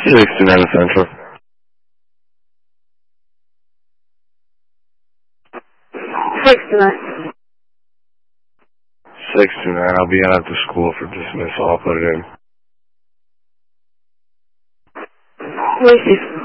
69 Central. 69. 69. I'll be out at the school for dismissal. I'll put it in. Lucy.